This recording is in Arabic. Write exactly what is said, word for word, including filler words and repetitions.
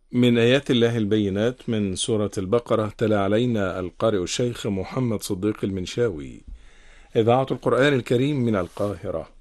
من آيات الله البينات من سورة البقرة. تلا علينا القارئ الشيخ محمد صديق المنشاوي، إذاعة القرآن الكريم من القاهرة.